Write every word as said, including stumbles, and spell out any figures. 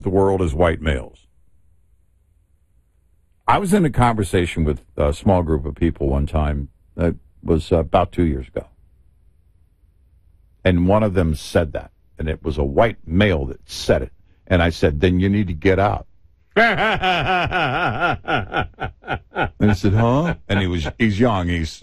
the world as white males. I was in a conversation with a small group of people one time. It was uh, about two years ago. And one of them said that. And it was a white male that said it. And I said, then you need to get out. And he said, huh? And he was, he's young. He's